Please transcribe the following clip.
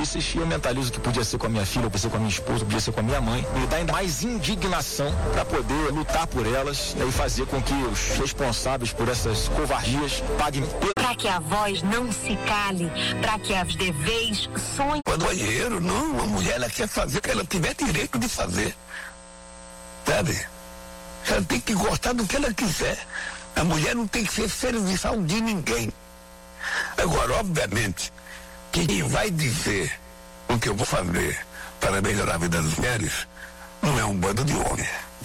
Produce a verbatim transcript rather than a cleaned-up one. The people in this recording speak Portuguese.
difíceis, e eu mentalizo que podia ser com a minha filha, podia ser com a minha esposa, podia ser com a minha mãe, me dá ainda mais indignação para poder lutar por elas, né, e fazer com que os responsáveis por essas covardias paguem. Para que a voz não se cale, para que as deveis sonhem. O banheiro, não, a mulher ela quer fazer o que ela tiver direito de fazer, sabe? Ela tem que gostar do que ela quiser. A mulher não tem que ser serviçal de ninguém. Agora, obviamente, que quem vai dizer o que eu vou fazer para melhorar a vida das mulheres não é um bando de homens.